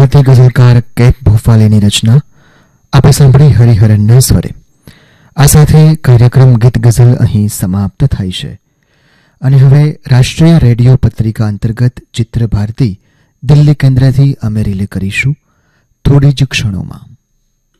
ભારતીય ગઝલકાર કેપ ભોપાલીની રચના આપણે સાંભળી હરિહરનના સ્વરે. આ સાથે કાર્યક્રમ ગીત ગઝલ અહીં સમાપ્ત થાય છે અને હવે રાષ્ટ્રીય રેડિયો પત્રિકા અંતર્ગત ચિત્ર ભારતી દિલ્હી કેન્દ્રથી અમે રિલે કરીશું થોડી જ ક્ષણોમાં.